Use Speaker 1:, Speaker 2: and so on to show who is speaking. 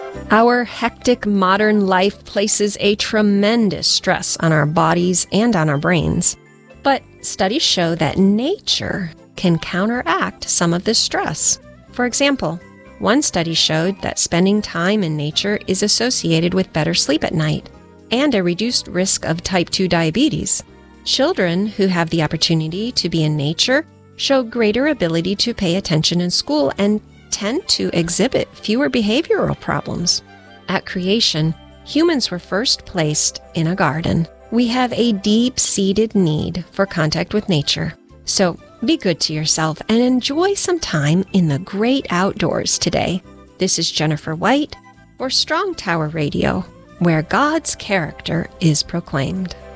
Speaker 1: Our hectic modern life places a tremendous stress on our bodies and on our brains. But studies show that nature can counteract some of this stress. For example, one study showed that spending time in nature is associated with better sleep at night and a reduced risk of type 2 diabetes. Children who have the opportunity to be in nature show greater ability to pay attention in school and tend to exhibit fewer behavioral problems. At creation, humans were first placed in a garden. We have a deep-seated need for contact with nature. So be good to yourself and enjoy some time in the great outdoors today. This is Jennifer White for Strong Tower Radio, where God's character is proclaimed.